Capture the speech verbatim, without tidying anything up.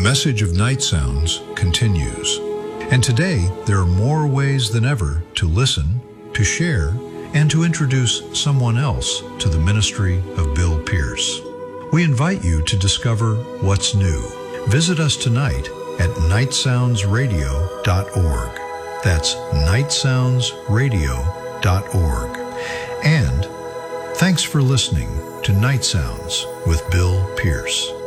message of Night Sounds continues. And today, there are more ways than ever to listen, to share, and to introduce someone else to the ministry of Bill Pierce. We invite you to discover what's new. Visit us tonight at night sounds radio dot org. That's night sounds radio dot org. And thanks for listening to Night Sounds with Bill Pierce.